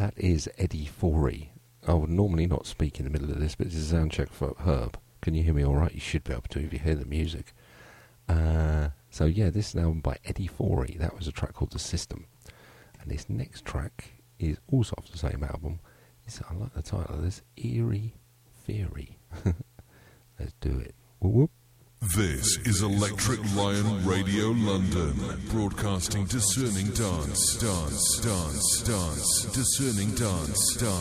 That is Eddie Forey. I would normally not speak in the middle of this, but it's a sound check for Herb. Can you hear me all right? You should be able to if you hear the music. So yeah, this is an album by Eddie Forey. That was a track called The System. And this next track is also off the same album. I like the title of this, Eerie Theory. Let's do it. Whoop, whoop. This is Electric Lion Radio London, broadcasting discerning dance, discerning dance.